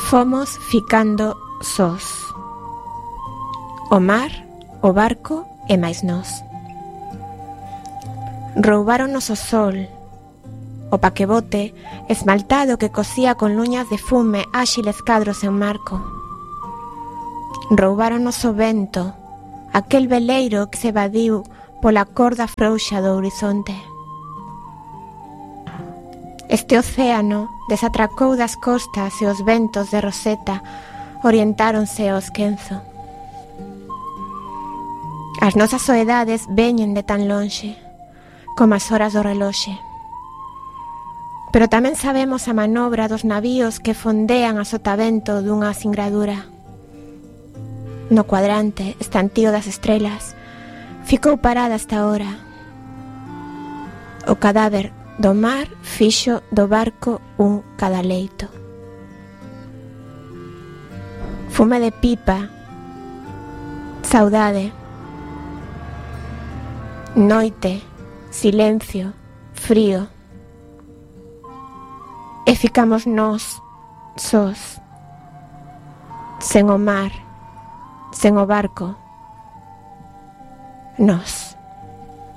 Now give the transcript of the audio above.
Fomos ficando sós. O mar, o barco e máis nós. Roubáronos o sol, o paquebote esmaltado que cosía con luñas de fume áxiles cadros en marco. Roubáronos o vento, aquel veleiro que se evadiu pola corda frouxa do horizonte. Este océano desatracou das costas e os ventos de Roseta orientáronse ao esquenzo. As nosas soedades veñen de tan lonxe como as horas do reloxe. Pero tamén sabemos a manobra dos navíos que fondean a sotavento dunha singradura. No cuadrante estantío das estrelas ficou parada esta hora. O cadáver do mar fixo do barco un cadaleito. Fume de pipa, saudade, noite, silencio, frío. E ficamos nós, sós, sen o mar, sen o barco, nós.